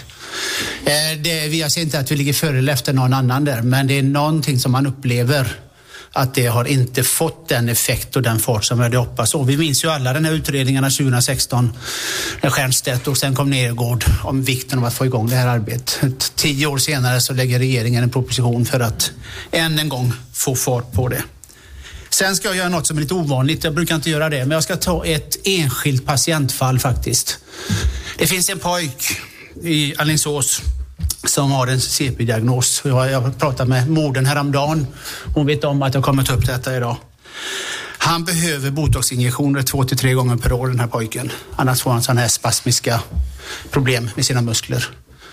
Eh, det, jag säger inte att vi ligger före eller efter någon annan där, men det är någonting som man upplever att det har inte fått den effekt och den fart som vi hade hoppats. Och vi minns ju alla den här utredningarna tjugo sexton när Stiernstedt och sen kom Nergård om vikten av att få igång det här arbetet. Tio år senare så lägger regeringen en proposition för att än en gång få fart på det. Sen ska jag göra något som är lite ovanligt, jag brukar inte göra det, men jag ska ta ett enskilt patientfall faktiskt. Det finns en pojk i Alingsås som har en C P-diagnos. Jag har pratat med modern häromdagen. Hon vet om att jag kommer ta upp detta idag. Han behöver botoxinjektioner två till tre gånger per år, den här pojken. Annars får han sådana här spasmiska problem med sina muskler.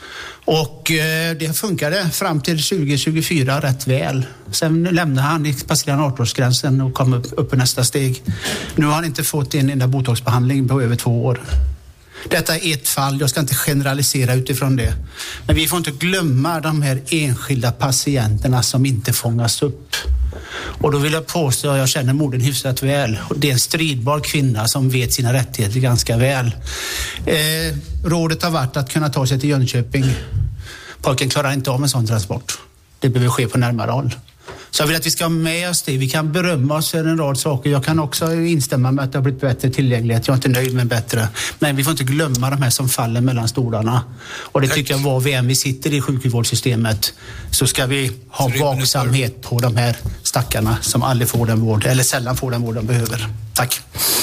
Och eh, det funkade fram till tjugo tjugofyra rätt väl. Sen lämnade han, passerade arton-årsgränsen och kom upp, upp på nästa steg. Nu har han inte fått en enda botoxbehandling på över två år. Detta är ett fall, jag ska inte generalisera utifrån det. Men vi får inte glömma de här enskilda patienterna som inte fångas upp. Och då vill jag påstå att jag känner modern hyfsat väl. Och det är en stridbar kvinna som vet sina rättigheter ganska väl. Eh, rådet har varit att kunna ta sig till Jönköping. Pojken klarar inte av en sån transport. Det behöver ske på närmare håll. Så jag vill att vi ska ha med oss det. Vi kan berömma oss för en rad saker. Jag kan också instämma med att det har blivit bättre tillgänglighet. Jag är inte nöjd med bättre. Men vi får inte glömma de här som faller mellan stolarna. Och det tycker jag var vi än vi sitter i sjukvårdssystemet så ska vi ha vaksamhet på de här stackarna som aldrig får den vård eller sällan får den vård de behöver. Tack.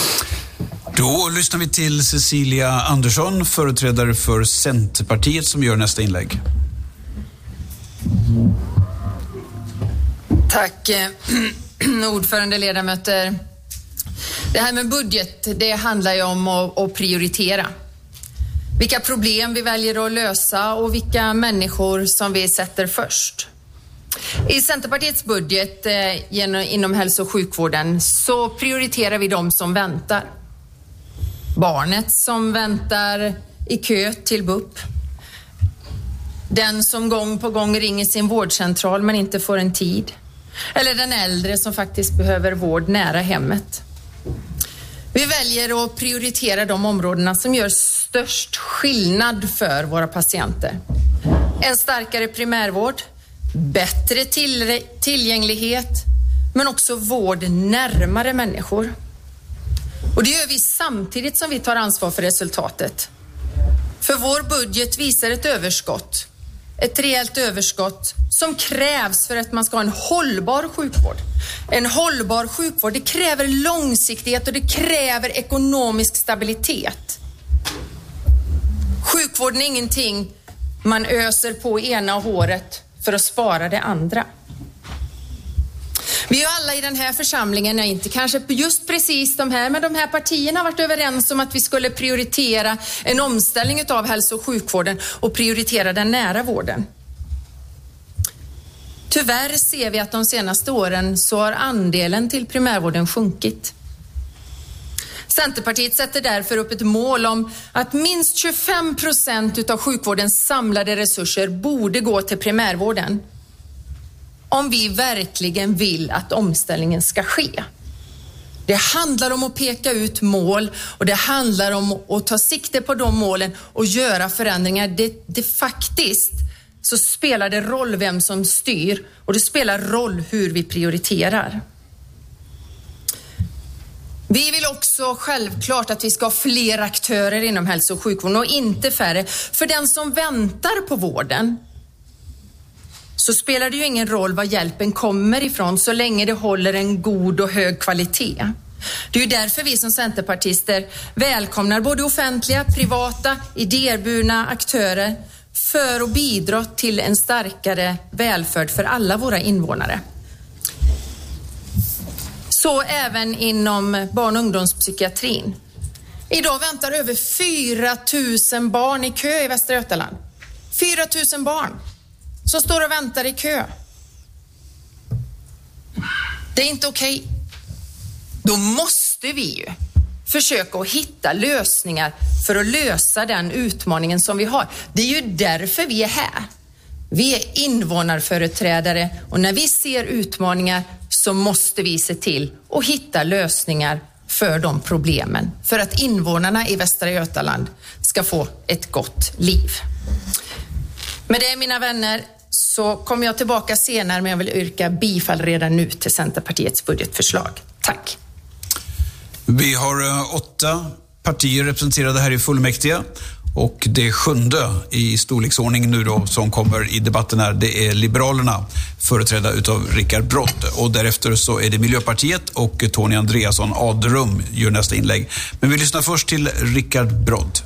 Då lyssnar vi till Cecilia Andersson, företrädare för Centerpartiet, som gör nästa inlägg. Tack, ordförande, ledamöter. Det här med budget, det handlar ju om att, att prioritera. Vilka problem vi väljer att lösa och vilka människor som vi sätter först. I Centerpartiets budget eh, inom hälso- och sjukvården så prioriterar vi de som väntar. Barnet som väntar i kö till B U P. Den som gång på gång ringer sin vårdcentral men inte får en tid. Eller den äldre som faktiskt behöver vård nära hemmet. Vi väljer att prioritera de områdena som gör störst skillnad för våra patienter. En starkare primärvård, bättre till- tillgänglighet, men också vård närmare människor. Och det gör vi samtidigt som vi tar ansvar för resultatet. För vår budget visar ett överskott. Ett rejält överskott som krävs för att man ska ha en hållbar sjukvård. En hållbar sjukvård, det kräver långsiktighet och det kräver ekonomisk stabilitet. Sjukvården är ingenting man öser på ena håret för att spara det andra. Vi är alla i den här församlingen, inte kanske just precis de här, men de här partierna har varit överens om att vi skulle prioritera en omställning av hälso- och sjukvården och prioritera den nära vården. Tyvärr ser vi att de senaste åren så har andelen till primärvården sjunkit. Centerpartiet sätter därför upp ett mål om att minst tjugofem procent av sjukvårdens samlade resurser borde gå till primärvården. Om vi verkligen vill att omställningen ska ske. Det handlar om att peka ut mål och det handlar om att ta sikte på de målen och göra förändringar. Det, det faktiskt så spelar det roll vem som styr och det spelar roll hur vi prioriterar. Vi vill också självklart att vi ska ha fler aktörer inom hälso- och sjukvården och inte färre. För den som väntar på vården så spelar det ju ingen roll var hjälpen kommer ifrån så länge det håller en god och hög kvalitet. Det är ju därför vi som centerpartister välkomnar både offentliga, privata, idéburna aktörer för att bidra till en starkare välfärd för alla våra invånare. Så även inom barn- och ungdomspsykiatrin. Idag väntar över fyra tusen barn i kö i Västra Götaland. fyra tusen barn som står och väntar i kö. Det är inte okej. Då måste vi ju försöka att hitta lösningar för att lösa den utmaningen som vi har. Det är ju därför vi är här. Vi är invånarföreträdare och när vi ser utmaningar så måste vi se till att hitta lösningar för de problemen. För att invånarna i Västra Götaland ska få ett gott liv. Med det, mina vänner, så kommer jag tillbaka senare, men jag vill yrka bifall redan nu till Centerpartiets budgetförslag. Tack. Vi har uh, åtta partier representerade här i fullmäktige och det sjunde i storleksordning nu då som kommer i debatten här, det är Liberalerna, företrädda utav Rickard Brodd, och därefter så är det Miljöpartiet och Tony Andreasson Adrum gör nästa inlägg. Men vi lyssnar först till Rickard Brodd.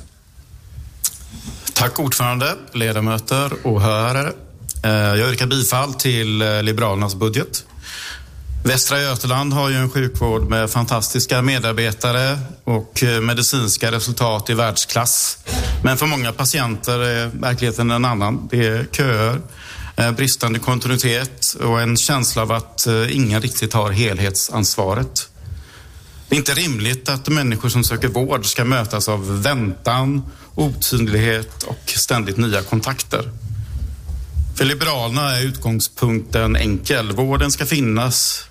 Tack ordförande, ledamöter och åhörare. Jag yrkar bifall till Liberalernas budget. Västra Götaland har ju en sjukvård med fantastiska medarbetare och medicinska resultat i världsklass. Men för många patienter är verkligheten en annan. Det är köer, bristande kontinuitet och en känsla av att ingen riktigt har helhetsansvaret. Det är inte rimligt att människor som söker vård ska mötas av väntan, otydlighet och ständigt nya kontakter. För Liberalerna är utgångspunkten enkel. Vården ska finnas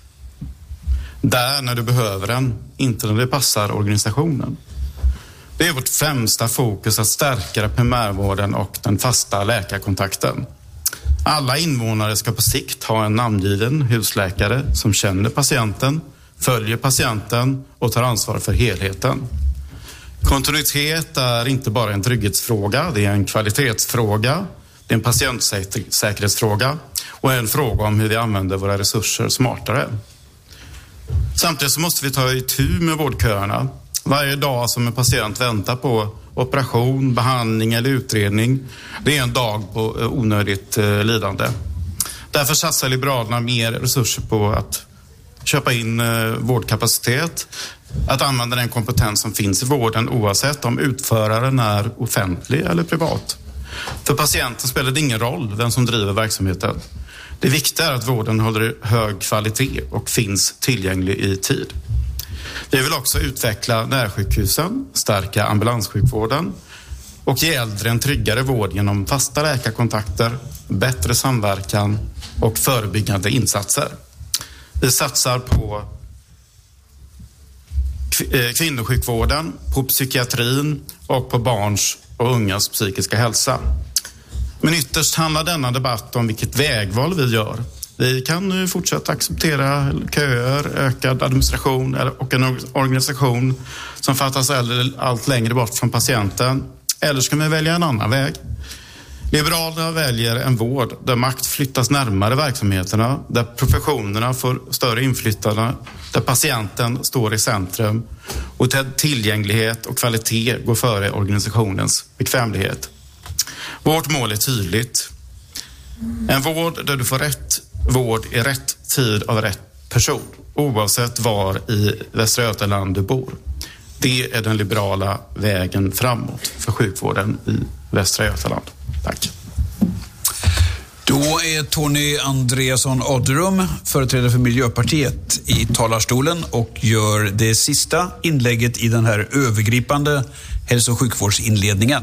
där när du behöver den, inte när det passar organisationen. Det är vårt främsta fokus att stärka primärvården och den fasta läkarkontakten. Alla invånare ska på sikt ha en namngiven husläkare som känner patienten, följer patienten och tar ansvar för helheten. Kontinuitet är inte bara en trygghetsfråga, det är en kvalitetsfråga, det är en patientsäkerhetsfråga och en fråga om hur vi använder våra resurser smartare. Samtidigt så måste vi ta itu med vårdköerna. Varje dag som en patient väntar på operation, behandling eller utredning, det är en dag på onödigt eh, lidande. Därför satsar Liberalerna mer resurser på att köpa in eh, vårdkapacitet, att använda den kompetens som finns i vården oavsett om utföraren är offentlig eller privat. För patienten spelar det ingen roll vem som driver verksamheten. Det viktiga är att vården håller hög kvalitet och finns tillgänglig i tid. Vi vill också utveckla närsjukhusen, stärka ambulanssjukvården och ge äldre en tryggare vård genom fasta läkarkontakter, bättre samverkan och förebyggande insatser. Vi satsar på kvinnosjukvården, på psykiatrin och på barns och ungas psykiska hälsa. Men ytterst handlar denna debatt om vilket vägval vi gör. Vi kan nu fortsätta acceptera köer, ökad administration och en organisation som fattas allt längre bort från patienten. Eller ska vi välja en annan väg? Liberalerna väljer en vård där makt flyttas närmare verksamheterna, där professionerna får större inflytande, där patienten står i centrum och där tillgänglighet och kvalitet går före organisationens bekvämlighet. Vårt mål är tydligt. En vård där du får rätt vård i rätt tid av rätt person, oavsett var i Västra Götaland du bor. Det är den liberala vägen framåt för sjukvården i Västra Götaland. Tack. Då är Tony Andreasson Adrum, företrädare för Miljöpartiet, i talarstolen och gör det sista inlägget i den här övergripande hälso- och sjukvårdsinledningen.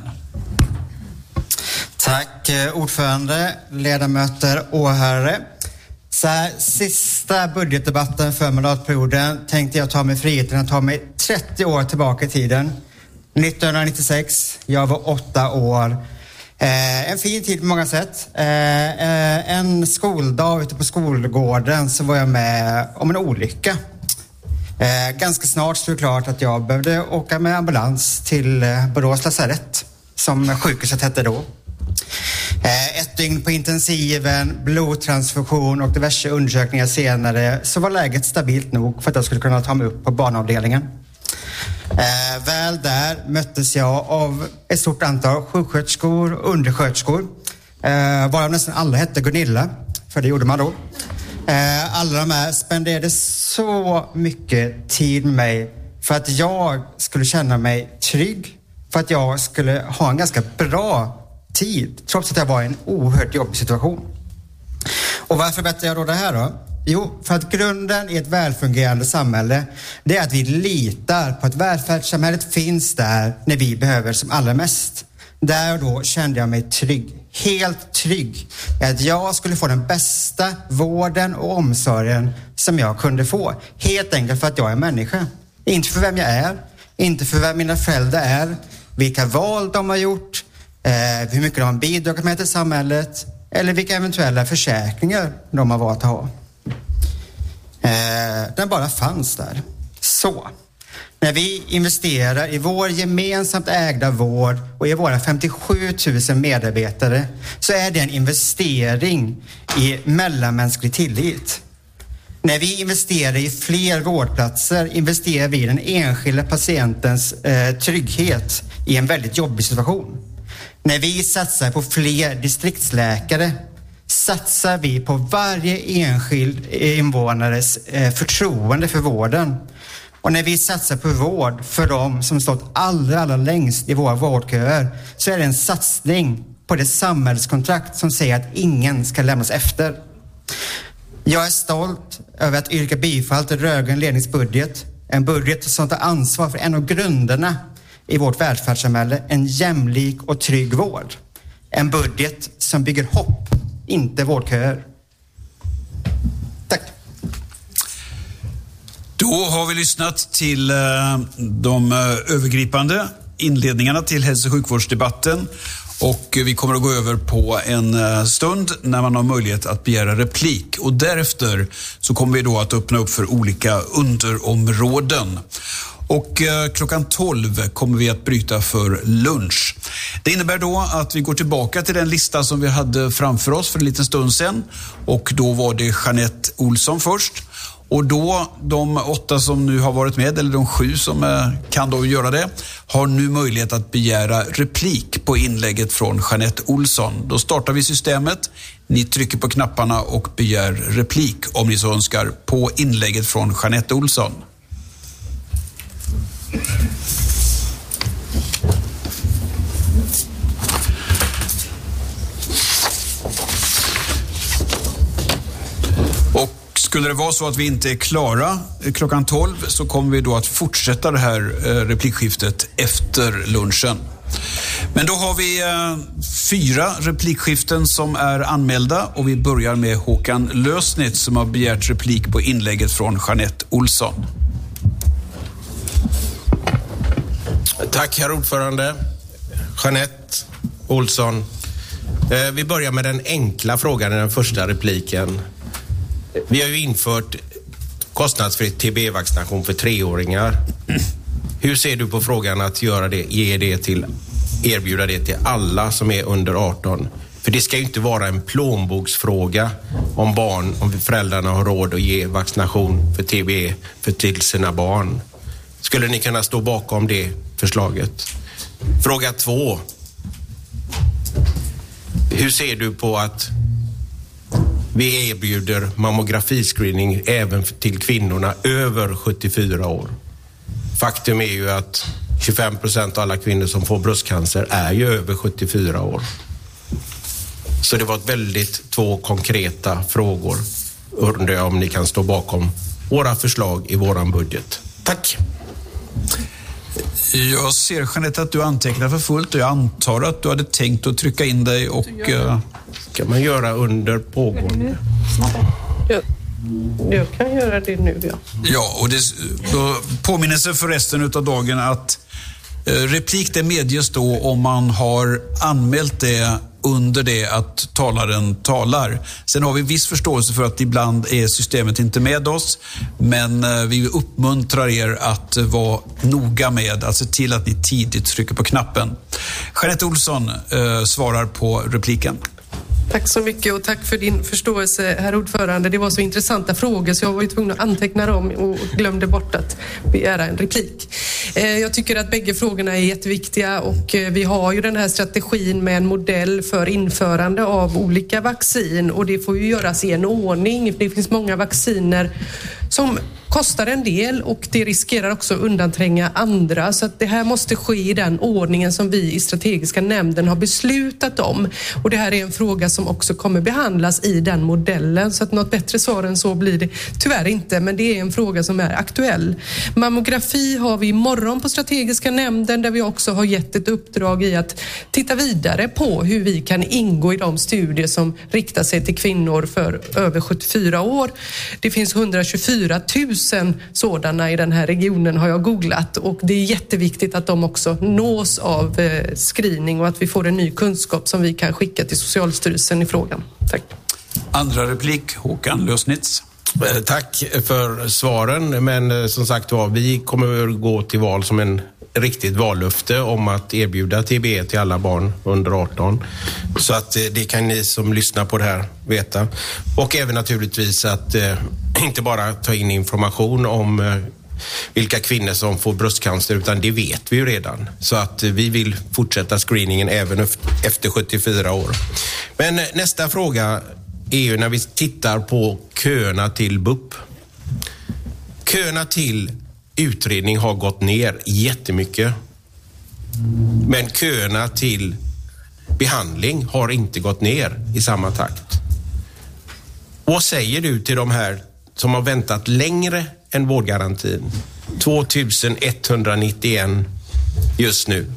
Tack ordförande, ledamöter, åhörare. Så här, sista budgetdebatten för mandatperioden tänkte jag ta mig friheten att ta mig trettio år tillbaka i tiden. nittonhundranittiosex, jag var åtta år. Eh, en fin tid på många sätt. Eh, eh, en skoldag ute på skolgården så var jag med om en olycka. Eh, ganska snart stod det klart att jag behövde åka med ambulans till eh, Borås lasarett, som sjukhuset hette då. Eh, ett dygn på intensiven, blodtransfusion och diverse undersökningar senare så var läget stabilt nog för att jag skulle kunna ta mig upp på barnavdelningen. Eh, väl där möttes jag av ett stort antal sjuksköterskor och undersköterskor. Eh, varav nästan alla hette Gunilla, för det gjorde man då. Eh, alla de här spenderade så mycket tid med mig för att jag skulle känna mig trygg. För att jag skulle ha en ganska bra tid, trots att jag var i en oerhört jobbig situation. Och varför berättar jag då det här då? Jo, för att grunden i ett välfungerande samhälle, det är att vi litar på att välfärdssamhället finns där när vi behöver som allra mest. Där och då kände jag mig trygg, helt trygg, att jag skulle få den bästa vården och omsorgen som jag kunde få. Helt enkelt för att jag är människa. Inte för vem jag är, inte för vem mina föräldrar är, vilka val de har gjort, eh, hur mycket de har bidragit med till samhället eller vilka eventuella försäkringar de har valt att ha. Eh, den bara fanns där. Så, när vi investerar i vår gemensamt ägda vård och i våra femtiosju tusen medarbetare så är det en investering i mellanmänsklig tillit. När vi investerar i fler vårdplatser investerar vi i den enskilda patientens eh, trygghet i en väldigt jobbig situation. När vi satsar på fler distriktsläkare satsar vi på varje enskild invånares eh, förtroende för vården. Och när vi satsar på vård för dem som stått allra, allra längst i våra vårdköer så är det en satsning på det samhällskontrakt som säger att ingen ska lämnas efter. Jag är stolt över att yrka bifall till rödgrön ledningsbudget. En budget som tar ansvar för en av grunderna i vårt välfärdssamhälle, en jämlik och trygg vård. En budget som bygger hopp, inte vårdköer. Tack. Då har vi lyssnat till de övergripande inledningarna till hälso- och sjukvårdsdebatten. Och vi kommer att gå över på en stund när man har möjlighet att begära replik. Och därefter så kommer vi då att öppna upp för olika underområden. Och eh, klockan tolv kommer vi att bryta för lunch. Det innebär då att vi går tillbaka till den lista som vi hade framför oss för en liten stund sedan. Och då var det Jeanette Olsson först. Och då, de åtta som nu har varit med, eller de sju som eh, kan då göra det, har nu möjlighet att begära replik på inlägget från Jeanette Olsson. Då startar vi systemet. Ni trycker på knapparna och begär replik om ni så önskar på inlägget från Jeanette Olsson. Och skulle det vara så att vi inte är klara klockan tolv så kommer vi då att fortsätta det här replikskiftet efter lunchen. Men då har vi eh, fyra replikskiften som är anmälda och vi börjar med Håkan Lösnitz som har begärt replik på inlägget från Jeanette Olsson. Tack herr ordförande. Jeanette Olsson. Eh, vi börjar med den enkla frågan i den första repliken. Vi har ju infört kostnadsfritt T B-vaccination för treåringar. Hur ser du på frågan att göra det, ge det till, erbjuda det till alla som är under arton? För det ska ju inte vara en plånboksfråga om barn, om föräldrarna har råd att ge vaccination för T B för till sina barn. Skulle ni kunna stå bakom det förslaget? Fråga två. Hur ser du på att vi erbjuder mammografiscreening även till kvinnorna över sjuttiofyra år? Faktum är ju att tjugofem procent av alla kvinnor som får bröstcancer är ju över sjuttiofyra år. Så det var ett väldigt två konkreta frågor. Undrar jag om ni kan stå bakom våra förslag i våran budget. Tack! Jag ser, Jeanette, att du antecknar för fullt och jag antar att du hade tänkt att trycka in dig och... Uh... kan man göra under pågående. Jag, jag kan göra det nu, ja. Ja, och det då påminnelse för resten av dagen att eh, replik det medges då om man har anmält det under det att talaren talar. Sen har vi viss förståelse för att ibland är systemet inte med oss, men eh, vi uppmuntrar er att vara noga med att se till att ni tidigt trycker på knappen. Jeanette Olsson eh, svarar på repliken. Tack så mycket och tack för din förståelse, herr ordförande. Det var så intressanta frågor så jag var ju tvungen att anteckna dem och glömde bort att begära en replik. Jag tycker att bägge frågorna är jätteviktiga och vi har ju den här strategin med en modell för införande av olika vaccin och det får ju göras i en ordning. Det finns många vacciner som kostar en del och det riskerar också att undantränga andra. Så att det här måste ske i den ordningen som vi i strategiska nämnden har beslutat om. Och det här är en fråga som också kommer behandlas i den modellen. Så att något bättre svar än så blir det tyvärr inte, men det är en fråga som är aktuell. Mammografi har vi imorgon på strategiska nämnden där vi också har gett ett uppdrag i att titta vidare på hur vi kan ingå i de studier som riktar sig till kvinnor för över sjuttiofyra år. Det finns etthundratjugofyra tusen sådana i den här regionen har jag googlat och det är jätteviktigt att de också nås av eh, screening och att vi får en ny kunskap som vi kan skicka till Socialstyrelsen i frågan. Tack. Andra replik, Håkan Lösnitz. Tack för svaren, men som sagt var, vi kommer att gå till val som en riktigt vallöfte om att erbjuda T B E till alla barn under arton. Så att det kan ni som lyssnar på det här veta. Och även naturligtvis att eh, inte bara ta in information om eh, vilka kvinnor som får bröstcancer, utan det vet vi ju redan. Så att eh, vi vill fortsätta screeningen även efter sjuttiofyra år. Men eh, nästa fråga är ju när vi tittar på köerna till B U P. Köerna till utredning har gått ner jättemycket. Men köerna till behandling har inte gått ner i samma takt. Vad säger du till de här som har väntat längre än vårdgarantin? tvåtusen etthundranittioen just nu.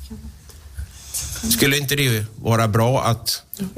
Skulle inte det vara bra att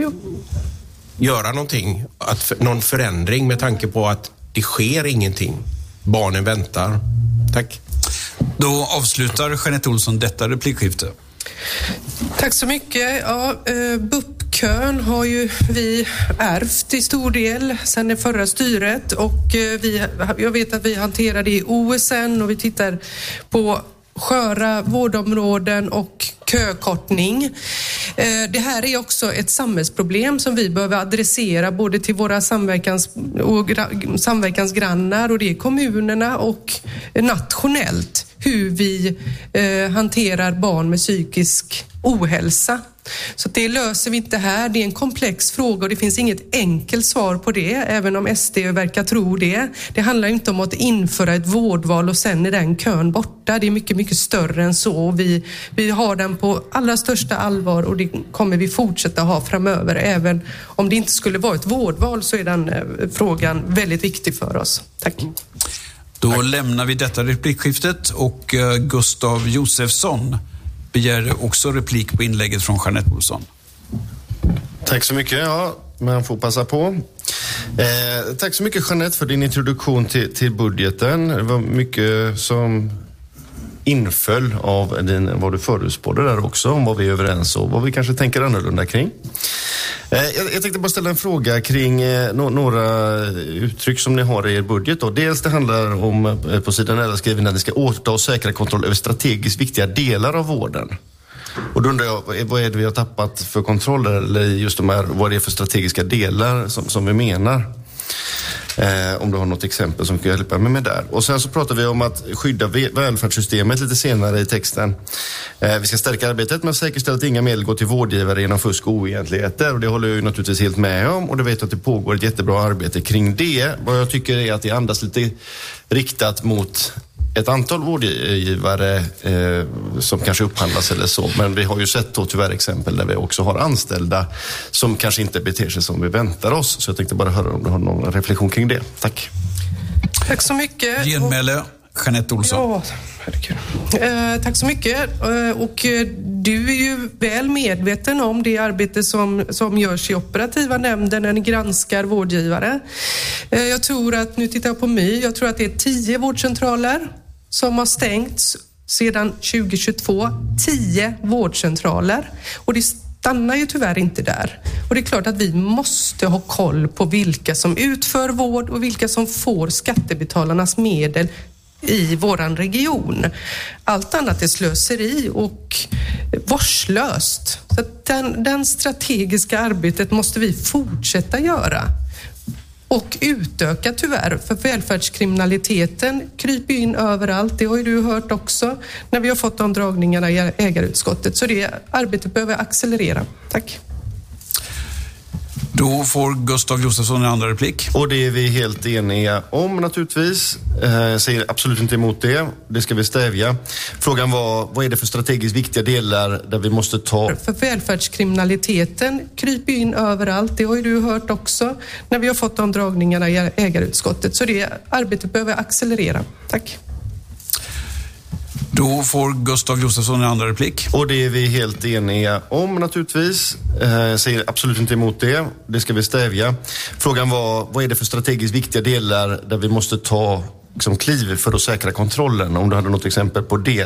göra någonting, att någon förändring med tanke på att det sker ingenting? Barnen väntar. Tack. Då avslutar Jeanette Olsson detta replikskifte. Tack så mycket. Ja, eh, B U P-kön har ju vi ärvt i stor del sedan det förra styret och eh, vi, jag vet att vi hanterar det i O S N och vi tittar på sköra vårdområden och kökortning. Eh, det här är också ett samhällsproblem som vi behöver adressera både till våra samverkans, och gra, samverkansgrannar och det är kommunerna och nationellt hur vi eh, hanterar barn med psykisk ohälsa. Så det löser vi inte här. Det är en komplex fråga och det finns inget enkelt svar på det, även om S D verkar tro det. Det handlar inte om att införa ett vårdval och sen är den kön borta. Det är mycket, mycket större än så. Vi, vi har den på allra största allvar och det kommer vi fortsätta ha framöver. Även om det inte skulle vara ett vårdval så är den eh, frågan väldigt viktig för oss. Tack. Då Tack. lämnar vi detta replikskiftet och uh, Gustav Josefsson begär också replik på inlägget från Jeanette Olsson. Tack så mycket. Ja, man får passa på. Eh, tack så mycket Jeanette för din introduktion till, till budgeten. Det var mycket som inföll av din, vad du förutspådde där också, om vad vi är överens om, vad vi kanske tänker annorlunda kring. Eh, jag, jag tänkte bara ställa en fråga kring eh, no, några uttryck som ni har i er budget. Då. Dels det handlar om, eh, på sidan elva skriven att ni ska återta och säkra kontroll över strategiskt viktiga delar av vården. Och då undrar jag, vad är det vi har tappat för kontroller, eller just de här, vad det är för strategiska delar som, som vi menar? Eh, om du har något exempel som kan hjälpa mig med där. Och sen så pratar vi om att skydda välfärdssystemet lite senare i texten. Eh, vi ska stärka arbetet med att säkerställa att inga medel går till vårdgivare genom fusk och oegentligheter. Och det håller jag ju naturligtvis helt med om. Och det vet att det pågår ett jättebra arbete kring det. Vad jag tycker är att det andas lite riktat mot ett antal vårdgivare eh, som kanske upphandlas eller så. Men vi har ju sett då tyvärr exempel där vi också har anställda som kanske inte beter sig som vi väntar oss. Så jag tänkte bara höra om du har någon reflektion kring det. Tack. Tack så mycket. Genmäle, Jeanette Olsson. Ja, herregud. Eh, tack så mycket. Eh, och eh, du är ju väl medveten om det arbete som, som görs i operativa nämnden när ni granskar vårdgivare. Eh, jag tror att, nu tittar jag på mig, jag tror att det är tio vårdcentraler som har stängts sedan tjugo tjugotvå. Tio vårdcentraler. Och det stannar ju tyvärr inte där. Och det är klart att vi måste ha koll på vilka som utför vård och vilka som får skattebetalarnas medel i våran region. Allt annat är slöseri och vårdslöst. Så att den, den strategiska arbetet måste vi fortsätta göra. Och utöka tyvärr, för välfärdskriminaliteten kryper in överallt. Det har ju du hört också när vi har fått de dragningarna i ägarutskottet. Så det arbetet behöver accelerera. Tack. Då får Gustav Josefsson en andra replik. Och det är vi helt eniga om naturligtvis. Jag säger absolut inte emot det. Det ska vi stävja. Frågan var, vad är det för strategiskt viktiga delar där vi måste ta... För välfärdskriminaliteten kryper in överallt. Det har ju du hört också när vi har fått de dragningarna i ägarutskottet. Så det arbetet behöver accelerera. Tack. Då får Gustav Josefsson en andra replik. Och det är vi helt eniga om naturligtvis. Jag säger absolut inte emot det. Det ska vi stävja. Frågan var, vad är det för strategiskt viktiga delar där vi måste ta liksom, kliv för att säkra kontrollen? Om du hade något exempel på det.